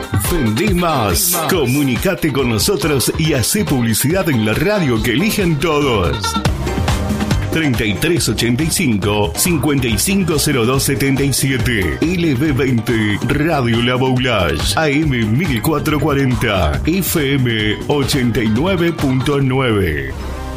Vendí más. Comunicate con nosotros y hacé publicidad en la radio que eligen todos. 3385 550277 LB20 Radio La Boulage AM 1440 FM 89.9.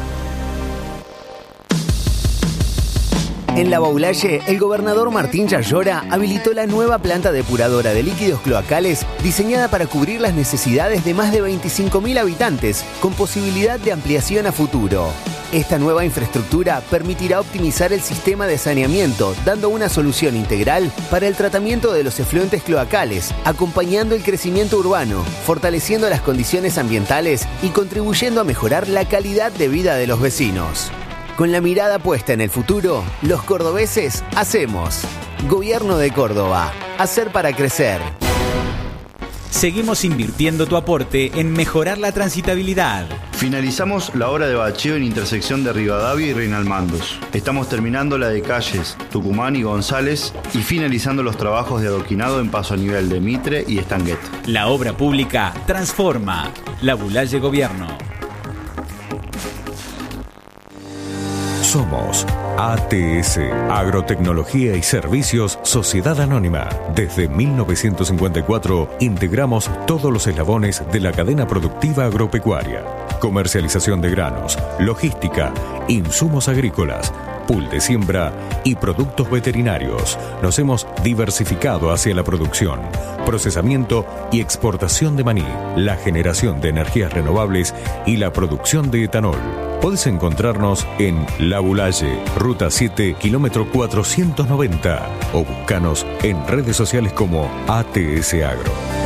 En La Boulaye, el gobernador Martín Yayora habilitó la nueva planta depuradora de líquidos cloacales diseñada para cubrir las necesidades de más de 25.000 habitantes, con posibilidad de ampliación a futuro. Esta nueva infraestructura permitirá optimizar el sistema de saneamiento, dando una solución integral para el tratamiento de los efluentes cloacales, acompañando el crecimiento urbano, fortaleciendo las condiciones ambientales y contribuyendo a mejorar la calidad de vida de los vecinos. Con la mirada puesta en el futuro, los cordobeses hacemos. Gobierno de Córdoba. Hacer para crecer. Seguimos invirtiendo tu aporte en mejorar la transitabilidad. Finalizamos la obra de bacheo en intersección de Rivadavia y Reinalmandos. Estamos terminando la de calles Tucumán y González y finalizando los trabajos de adoquinado en paso a nivel de Mitre y Estanguet. La obra pública transforma. La Boulaye Gobierno. Somos ATS, Agrotecnología y Servicios Sociedad Anónima. Desde 1954 integramos todos los eslabones de la cadena productiva agropecuaria. Comercialización de granos, logística, insumos agrícolas, pool de siembra y productos veterinarios. Nos hemos diversificado hacia la producción, procesamiento y exportación de maní, la generación de energías renovables y la producción de etanol. Podés encontrarnos en La Boulaye, Ruta 7, kilómetro 490 o buscanos en redes sociales como ATS Agro.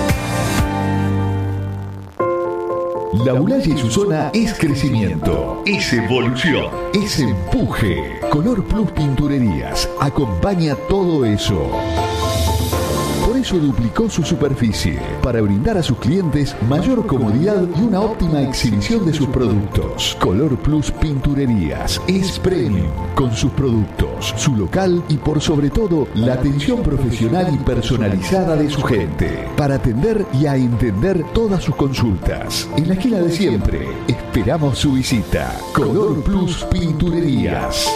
La Boulaye y su zona es crecimiento, es evolución, es empuje. Color Plus Pinturerías acompaña todo eso. Por eso duplicó su superficie, para brindar a sus clientes mayor comodidad y una óptima exhibición de sus productos. Color Plus Pinturerías es premium, con sus productos, su local y por sobre todo la atención profesional y personalizada de su gente, para atender y a entender todas sus consultas. En la esquina de siempre, esperamos su visita. Color Plus Pinturerías.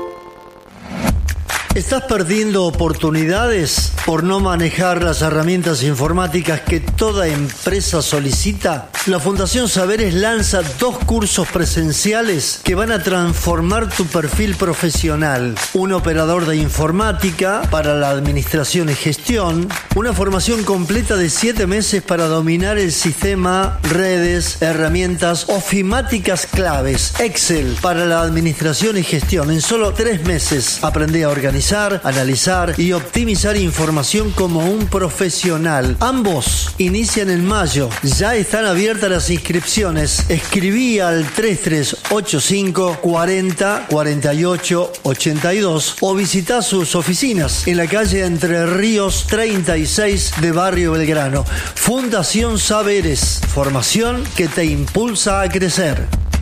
¿Estás perdiendo oportunidades por no manejar las herramientas informáticas que toda empresa solicita? La Fundación Saberes lanza 2 cursos presenciales que van a transformar tu perfil profesional. Un operador de informática para la administración y gestión, una formación completa de 7 meses para dominar el sistema, redes, herramientas ofimáticas claves, Excel para la administración y gestión. En solo 3 meses aprendí a organizar, analizar y optimizar información como un profesional. Ambos inician en mayo. Ya están abiertas las inscripciones. Escribí al 3385 40 48 82 o visita sus oficinas en la calle Entre Ríos 36 de Barrio Belgrano. Fundación Saberes. Formación que te impulsa a crecer.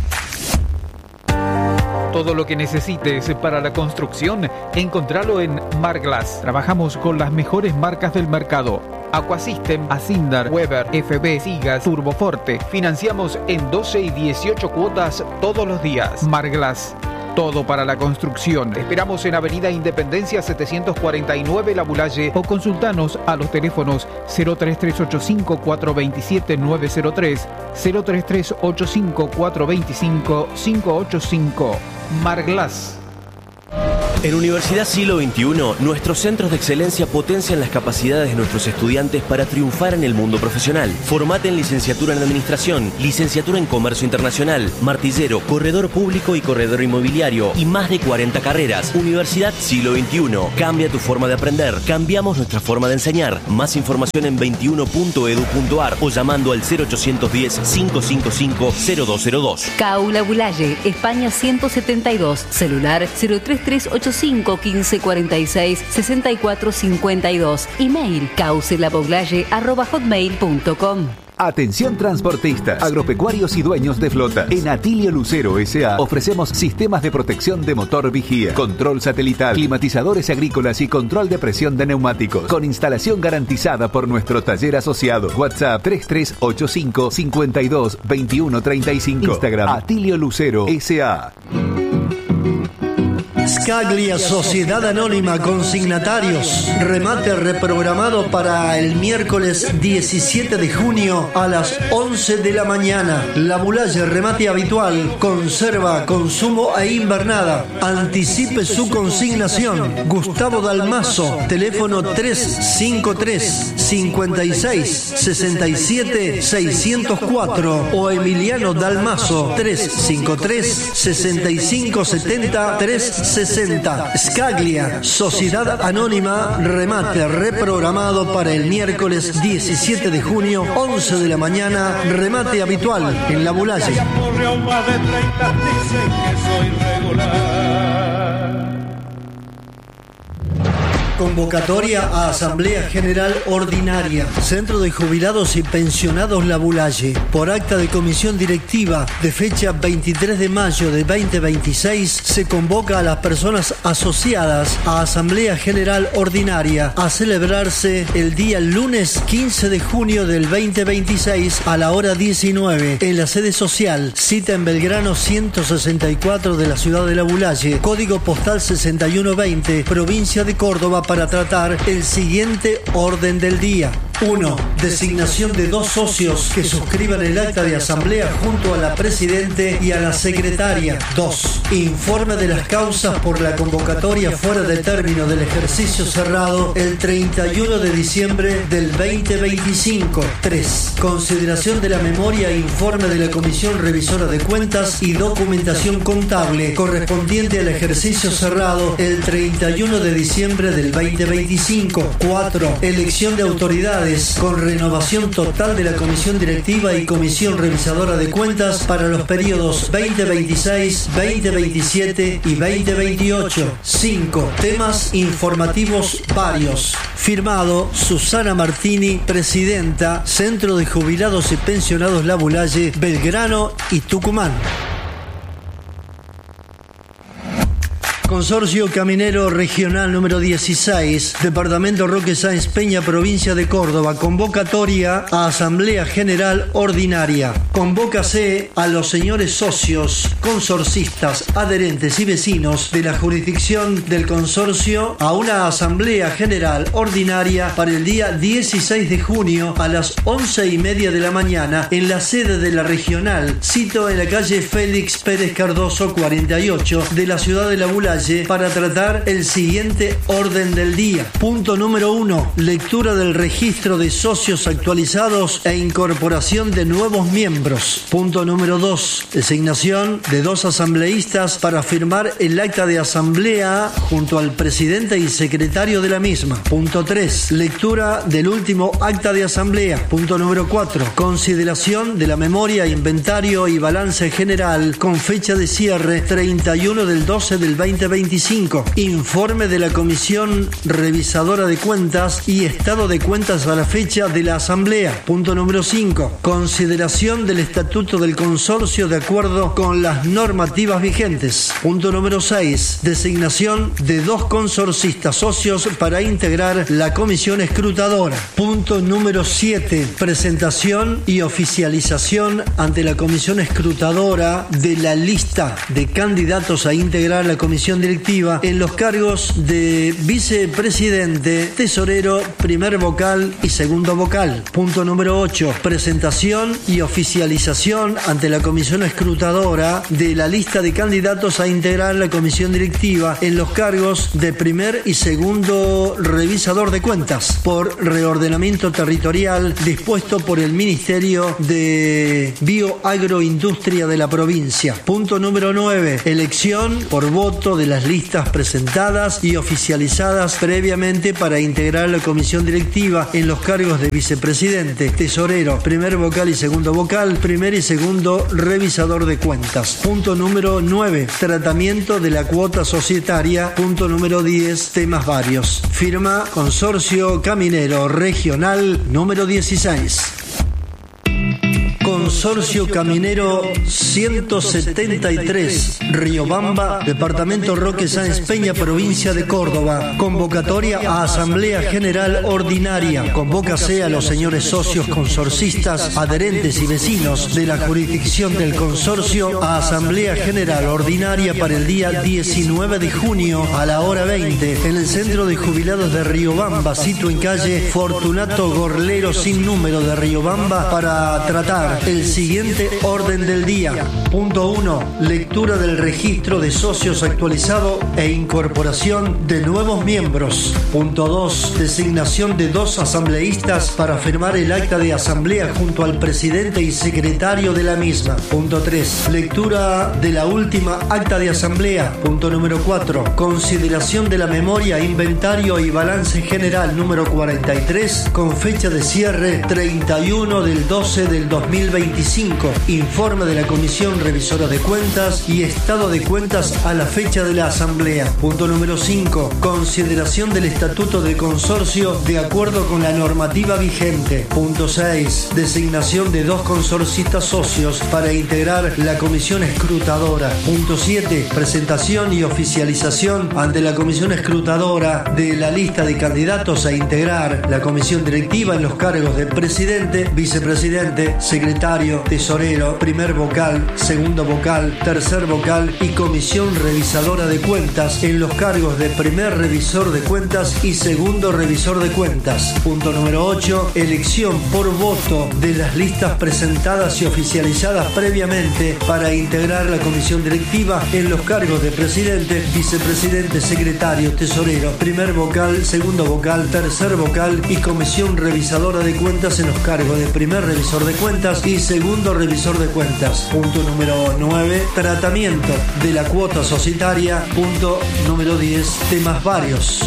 Todo lo que necesites para la construcción, encontralo en Marglass. Trabajamos con las mejores marcas del mercado. Aquasystem, Asindar, Weber, FB, Sigas, Turboforte. Financiamos en 12 y 18 cuotas todos los días. Marglass. Todo para la construcción. Te esperamos en Avenida Independencia 749 La Boulaye o consultanos a los teléfonos 03385 427 903, 03385 425 585. Marglass. En Universidad Siglo XXI, nuestros centros de excelencia potencian las capacidades de nuestros estudiantes para triunfar en el mundo profesional. Formate en licenciatura en Administración, licenciatura en Comercio Internacional, martillero, corredor público y corredor inmobiliario y más de 40 carreras. Universidad Siglo XXI. Cambia tu forma de aprender. Cambiamos nuestra forma de enseñar. Más información en 21.edu.ar o llamando al 0810-555-0202. CAU La Boulaye, España 172, celular 03385 1546 6452, email causelaboulaye@hotmail.com. Atención transportistas, agropecuarios y dueños de flotas. En Atilio Lucero S.A. ofrecemos sistemas de protección de motor vigía, control satelital, climatizadores agrícolas y control de presión de neumáticos, con instalación garantizada por nuestro taller asociado. WhatsApp 3385 52 21 35. Instagram Atilio Lucero S.A. Scaglia Sociedad Anónima Consignatarios. Remate reprogramado para el miércoles 17 de junio a las 11 de la mañana. La Bulaye, remate habitual, conserva, consumo e invernada. Anticipe su consignación. Gustavo Dalmazo, teléfono 353 56 67 604 o Emiliano Dalmazo 353 65 70 360. Scaglia, Sociedad Anónima, remate reprogramado para el miércoles 17 de junio, 11 de la mañana, remate habitual en La Bulaye. Convocatoria a Asamblea General Ordinaria. Centro de Jubilados y Pensionados La Bulaye. Por acta de comisión directiva de fecha 23 de mayo de 2026, se convoca a las personas asociadas a Asamblea General Ordinaria a celebrarse el día lunes 15 de junio del 2026 a la hora 19 en la sede social, cita en Belgrano 164 de la ciudad de La Bulaye, código postal 6120, provincia de Córdoba, para tratar el siguiente orden del día. 1. Designación de 2 socios que suscriban el acta de asamblea junto a la presidente y a la secretaria. 2. Informe de las causas por la convocatoria fuera de término del ejercicio cerrado el 31 de diciembre del 2025. 3. Consideración de la memoria e informe de la Comisión Revisora de Cuentas y documentación contable correspondiente al ejercicio cerrado el 31 de diciembre del 2025. 4. Elección de autoridades con renovación total de la Comisión Directiva y Comisión Revisadora de Cuentas para los periodos 2026, 2027 y 2028. 5. Temas informativos varios. Firmado Susana Martini, presidenta, Centro de Jubilados y Pensionados La Bulaye, Belgrano y Tucumán. Consorcio Caminero Regional número 16, Departamento Roque Sáenz Peña, provincia de Córdoba. Convocatoria a Asamblea General Ordinaria. Convócase a los señores socios, consorcistas, adherentes y vecinos de la jurisdicción del consorcio a una Asamblea General Ordinaria para el día 16 de junio a las 11:30 de la mañana en la sede de la regional, cito en la calle Félix Pérez Cardoso 48 de la ciudad de La Bulaye, para tratar el siguiente orden del día. Punto número 1. Lectura del registro de socios actualizados e incorporación de nuevos miembros. Punto número 2. Designación de 2 asambleístas para firmar el acta de asamblea junto al presidente y secretario de la misma. Punto 3. Lectura del último acta de asamblea. Punto número 4. Consideración de la memoria, inventario y balance general con fecha de cierre 31 del 12 del 2025. Informe de la Comisión Revisadora de Cuentas y Estado de Cuentas a la fecha de la Asamblea. Punto número 5. Consideración del Estatuto del Consorcio de acuerdo con las normativas vigentes. Punto número 6. Designación de 2 consorcistas socios para integrar la Comisión Escrutadora. Punto número 7. Presentación y oficialización ante la Comisión Escrutadora de la lista de candidatos a integrar la Comisión Directiva en los cargos de vicepresidente, tesorero, primer vocal y segundo vocal. Punto número 8. Presentación y oficialización ante la Comisión Escrutadora de la lista de candidatos a integrar la Comisión Directiva en los cargos de primer y segundo revisador de cuentas por reordenamiento territorial dispuesto por el Ministerio de Bioagroindustria de la provincia. Punto número 9. Elección por voto de las listas presentadas y oficializadas previamente para integrar la comisión directiva en los cargos de vicepresidente, tesorero, primer vocal y segundo vocal, primer y segundo revisador de cuentas. Punto número 9. Tratamiento de la cuota societaria. Punto número 10. Temas varios. Firma Consorcio Caminero Regional número 16. Consorcio Caminero 173, Riobamba, Departamento Roque Sáenz Peña, Provincia de Córdoba. Convocatoria a Asamblea General Ordinaria. Convócase a los señores socios consorcistas, adherentes y vecinos de la jurisdicción del consorcio a Asamblea General Ordinaria para el día 19 de junio a la hora 20 en el Centro de Jubilados de Riobamba, sitio en calle Fortunato Gorlero sin número de Riobamba, para tratar el siguiente orden del día. Punto 1. Lectura del registro de socios actualizado e incorporación de nuevos miembros. Punto 2. Designación de 2 asambleístas para firmar el acta de asamblea junto al presidente y secretario de la misma. Punto 3. Lectura de la última acta de asamblea. Punto número 4. Consideración de la memoria, inventario y balance general número 43 con fecha de cierre 31/12/2025. Informe de la Comisión Revisora de Cuentas y estado de cuentas a la fecha de la asamblea. Punto número 5. Consideración del estatuto de consorcio de acuerdo con la normativa vigente. Punto 6. Designación de 2 consorcistas socios para integrar la comisión escrutadora. Punto 7. Presentación y oficialización ante la comisión escrutadora de la lista de candidatos a integrar la comisión directiva en los cargos de presidente, vicepresidente, secretario, tesorero, primer vocal, segundo vocal, tercer vocal y comisión revisadora de cuentas en los cargos de primer revisor de cuentas y segundo revisor de cuentas. Punto número 8. Elección por voto de las listas presentadas y oficializadas previamente para integrar la comisión directiva en los cargos de presidente, vicepresidente, secretario, tesorero, primer vocal, segundo vocal, tercer vocal y comisión revisadora de cuentas en los cargos de primer revisor de cuentas y segundo revisor de cuentas. Punto número 9. Tratamiento de la cuota societaria. Punto número 10. Temas varios.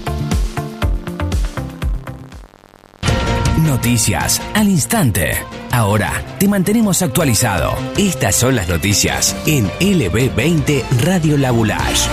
Noticias al instante. Ahora te mantenemos actualizado. Estas son las noticias en LB20 Radio La Boulage.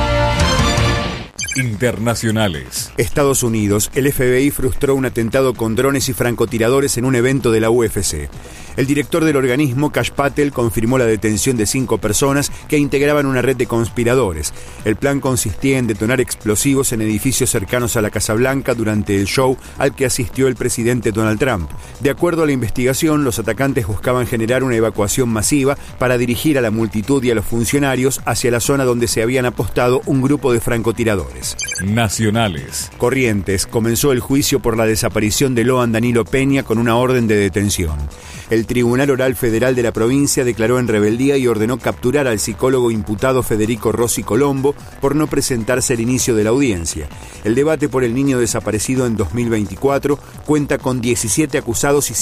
Internacionales. Estados Unidos, el FBI frustró un atentado con drones y francotiradores en un evento de la UFC. El director del organismo, Kash Patel, confirmó la detención de 5 personas que integraban una red de conspiradores. El plan consistía en detonar explosivos en edificios cercanos a la Casa Blanca durante el show al que asistió el presidente Donald Trump. De acuerdo a la investigación, los atacantes buscaban generar una evacuación masiva para dirigir a la multitud y a los funcionarios hacia la zona donde se habían apostado un grupo de francotiradores. Nacionales. Corrientes comenzó el juicio por la desaparición de Loan Danilo Peña con una orden de detención. El Tribunal Oral Federal de la provincia declaró en rebeldía y ordenó capturar al psicólogo imputado Federico Rossi Colombo por no presentarse al inicio de la audiencia. El debate por el niño desaparecido en 2024 cuenta con 17 acusados y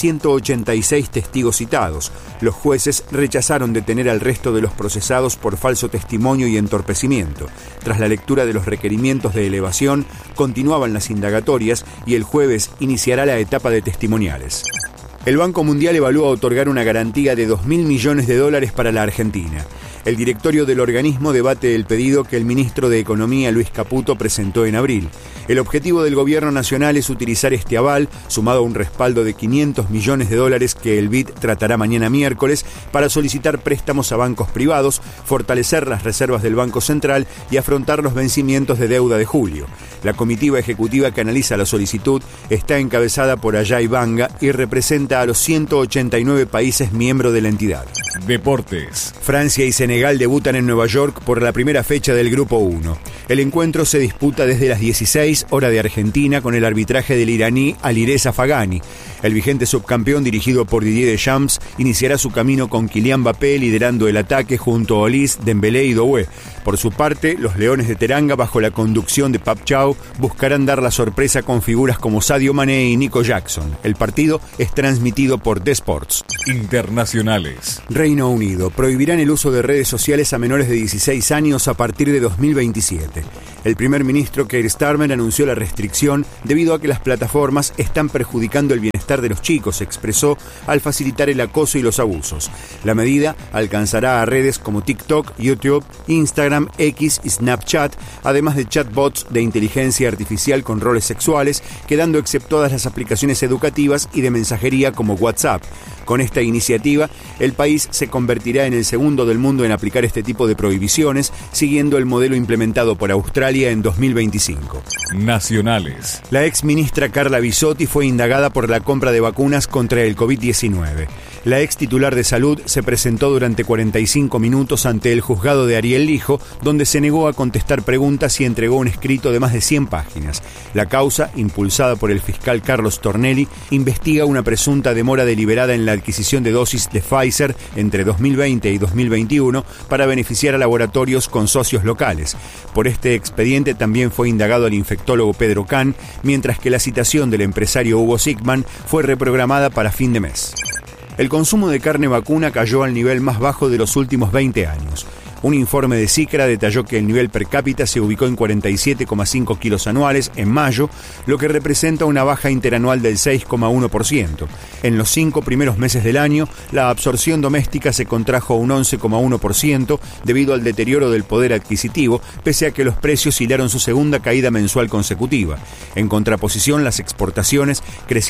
186 testigos citados. Los jueces rechazaron detener al resto de los procesados por falso testimonio y entorpecimiento. Tras la lectura de los requerimientos de elevación, continuaban las indagatorias y el jueves iniciará la etapa de testimoniales. El Banco Mundial evalúa otorgar una garantía de $2.000 millones para la Argentina. El directorio del organismo debate el pedido que el ministro de Economía, Luis Caputo, presentó en abril. El objetivo del gobierno nacional es utilizar este aval, sumado a un respaldo de $500 millones que el BID tratará mañana miércoles, para solicitar préstamos a bancos privados, fortalecer las reservas del Banco Central y afrontar los vencimientos de deuda de julio. La comitiva ejecutiva que analiza la solicitud está encabezada por Ajay Banga y representa a los 189 países miembros de la entidad. Deportes. Francia y Senegal debutan en Nueva York por la primera fecha del Grupo 1. El encuentro se disputa desde las 16 hora de Argentina con el arbitraje del iraní Alireza Fagani. El vigente subcampeón, dirigido por Didier Deschamps, iniciará su camino con Kylian Mbappé liderando el ataque junto a Olise, Dembélé y Doué. Por su parte, los Leones de Teranga, bajo la conducción de Pap Chau, buscarán dar la sorpresa con figuras como Sadio Mané y Nico Jackson. El partido es transmitido por The Sports. Internacionales. Reino Unido. Prohibirán el uso de redes sociales a menores de 16 años a partir de 2027. El primer ministro Keir Starmer anunció la restricción debido a que las plataformas están perjudicando el bienestar de los chicos, expresó, al facilitar el acoso y los abusos. La medida alcanzará a redes como TikTok, YouTube, Instagram, X y Snapchat, además de chatbots de inteligencia artificial con roles sexuales, quedando exceptuadas las aplicaciones educativas y de mensajería como WhatsApp. Con esta iniciativa, el país se convertirá en el segundo del mundo en aplicar este tipo de prohibiciones, siguiendo el modelo implementado por Australia en 2025. Nacionales. La ex ministra Carla Bisotti fue indagada por la compra de vacunas contra el COVID-19. La ex titular de Salud se presentó durante 45 minutos ante el juzgado de Ariel Lijo, donde se negó a contestar preguntas y entregó un escrito de más de 100 páginas. La causa, impulsada por el fiscal Carlos Tornelli, investiga una presunta demora deliberada en la adquisición de dosis de Pfizer entre 2020 y 2021 para beneficiar a laboratorios con socios locales. Por este expediente también fue indagado el infectólogo Pedro Can, mientras que la citación del empresario Hugo Sigman fue reprogramada para fin de mes. El consumo de carne vacuna cayó al nivel más bajo de los últimos 20 años. Un informe de CICRA detalló que el nivel per cápita se ubicó en 47,5 kilos anuales en mayo, lo que representa una baja interanual del 6,1%. En los 5 primeros meses del año, la absorción doméstica se contrajo un 11,1% debido al deterioro del poder adquisitivo, pese a que los precios hilaron su segunda caída mensual consecutiva. En contraposición, las exportaciones crecieron